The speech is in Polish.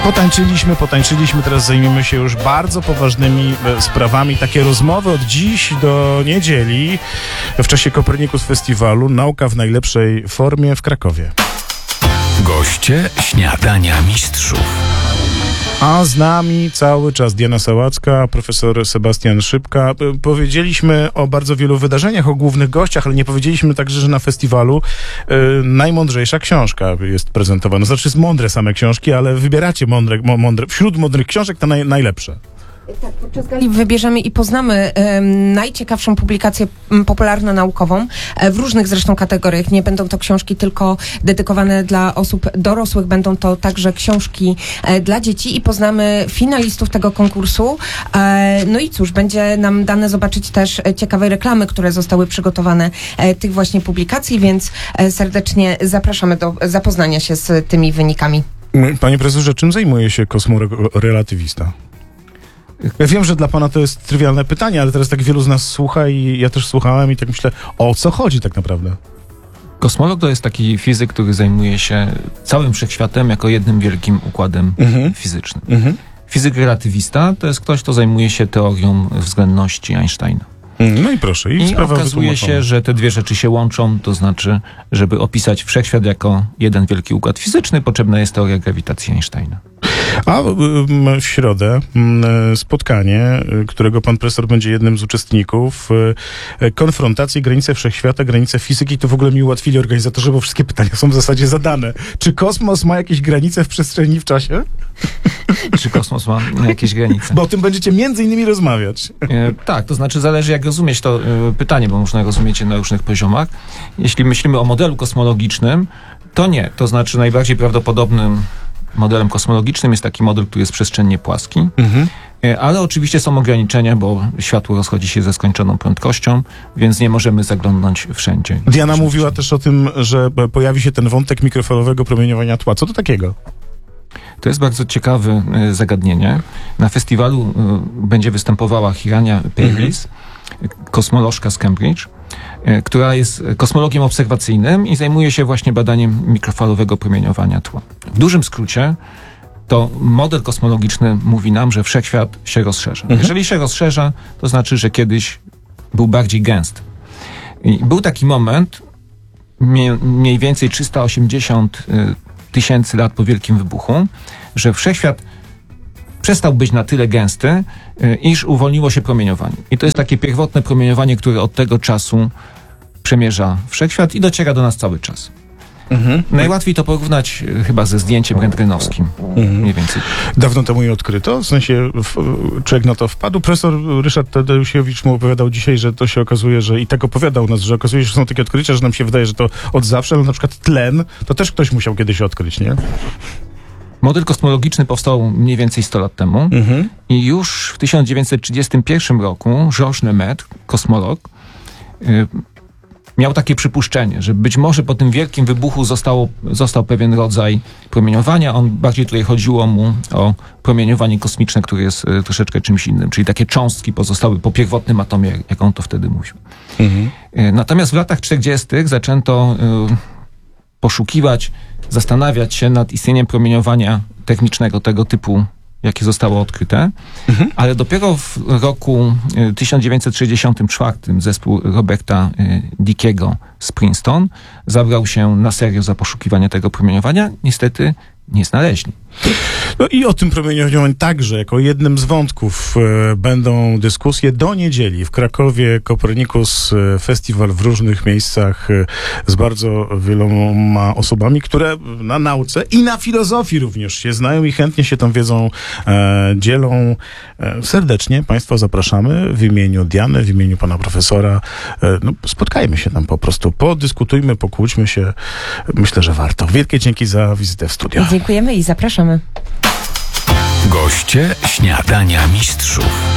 Potańczyliśmy, teraz zajmiemy się już bardzo poważnymi sprawami. Takie rozmowy od dziś do niedzieli w czasie Copernicus Festiwalu. Nauka w najlepszej formie w Krakowie. Goście Śniadania Mistrzów. A z nami cały czas Diana Sałacka, profesor Sebastian Szybka. Powiedzieliśmy o bardzo wielu wydarzeniach, o głównych gościach, ale nie powiedzieliśmy także, że na festiwalu najmądrzejsza książka jest prezentowana. Znaczy, jest mądre same książki, ale wybieracie mądre wśród mądrych książek to najlepsze. Tak, podczas gali wybierzemy i poznamy najciekawszą publikację popularno-naukową w różnych zresztą kategoriach. Nie będą to książki tylko dedykowane dla osób dorosłych, będą to także książki dla dzieci i poznamy finalistów tego konkursu. No i cóż, będzie nam dane zobaczyć też ciekawe reklamy, które zostały przygotowane tych właśnie publikacji, więc serdecznie zapraszamy do zapoznania się z tymi wynikami. Panie profesorze, czym zajmuje się kosmorelatywista? Ja wiem, że dla pana to jest trywialne pytanie, ale teraz tak wielu z nas słucha i ja też słuchałem i tak myślę, o co chodzi tak naprawdę? Kosmolog to jest taki fizyk, który zajmuje się całym wszechświatem jako jednym wielkim układem fizycznym. Fizyk relatywista to jest ktoś, kto zajmuje się teorią względności Einsteina. No i proszę. I okazuje się, że te dwie rzeczy się łączą, to znaczy, żeby opisać wszechświat jako jeden wielki układ fizyczny, potrzebna jest teoria grawitacji Einsteina. A w środę spotkanie, którego pan profesor będzie jednym z uczestników, konfrontacje, granice wszechświata, granice fizyki, to w ogóle mi ułatwili organizatorzy, bo wszystkie pytania są w zasadzie zadane. Czy kosmos ma jakieś granice w przestrzeni i w czasie? Czy kosmos ma jakieś granice? Bo o tym będziecie między innymi rozmawiać. Tak, to znaczy zależy jak rozumieć to pytanie, bo można rozumieć je na różnych poziomach. Jeśli myślimy o modelu kosmologicznym, to nie. To znaczy najbardziej prawdopodobnym modelem kosmologicznym jest taki model, który jest przestrzennie płaski, ale oczywiście są ograniczenia, bo światło rozchodzi się ze skończoną prędkością, więc nie możemy zaglądnąć wszędzie. Diana mówiła też o tym, że pojawi się ten wątek mikrofalowego promieniowania tła. Co to takiego? To jest bardzo ciekawe zagadnienie. Na festiwalu będzie występowała Hirania Peiris, kosmolożka z Cambridge, która jest kosmologiem obserwacyjnym i zajmuje się właśnie badaniem mikrofalowego promieniowania tła. W dużym skrócie to model kosmologiczny mówi nam, że wszechświat się rozszerza. Jeżeli się rozszerza, to znaczy, że kiedyś był bardziej gęsty. I był taki moment, mniej więcej 380 tysięcy lat po Wielkim Wybuchu, że wszechświat przestał być na tyle gęsty, iż uwolniło się promieniowanie. I to jest takie pierwotne promieniowanie, które od tego czasu przemierza wszechświat i dociera do nas cały czas. Najłatwiej to porównać chyba ze zdjęciem rentgenowskim. Mniej więcej. Dawno temu je odkryto? W sensie człowiek na to wpadł? Profesor Ryszard Tadeusiewicz mu opowiadał dzisiaj, że to się okazuje, że i tak opowiadał nas, że okazuje się, że są takie odkrycia, że nam się wydaje, że to od zawsze, ale na przykład tlen, to też ktoś musiał kiedyś odkryć, nie? Model kosmologiczny powstał mniej więcej 100 lat temu i już w 1931 roku Georges Lemaitre, kosmolog, miał takie przypuszczenie, że być może po tym wielkim wybuchu został pewien rodzaj promieniowania. Bardziej tutaj chodziło mu o promieniowanie kosmiczne, które jest troszeczkę czymś innym, czyli takie cząstki pozostały po pierwotnym atomie, jak on to wtedy mówił. Natomiast w latach 40. zaczęto poszukiwać, zastanawiać się nad istnieniem promieniowania technicznego tego typu, jakie zostało odkryte, ale dopiero w roku 1964 zespół Roberta Dickiego z Princeton zabrał się na serio za poszukiwanie tego promieniowania. Niestety nie znaleźli. No i o tym promieniowaniu także jako jednym z wątków będą dyskusje do niedzieli w Krakowie. Copernicus Festiwal w różnych miejscach z bardzo wieloma osobami, które na nauce i na filozofii również się znają i chętnie się tą wiedzą dzielą. Serdecznie Państwa zapraszamy w imieniu Diany, w imieniu pana profesora. Spotkajmy się tam po prostu, podyskutujmy, pokłóćmy się. Myślę, że warto. Wielkie dzięki za wizytę w studio. Dziękujemy i zapraszamy. Goście Śniadania Mistrzów.